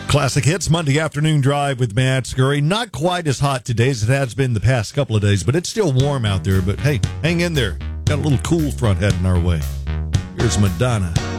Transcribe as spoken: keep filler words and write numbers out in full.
Classic Hits, Monday afternoon drive with Matt Scurry. Not quite as hot today as it has been the past couple of days, but it's still warm out there. But hey, hang in there. Got a little cool front heading our way. Here's Madonna.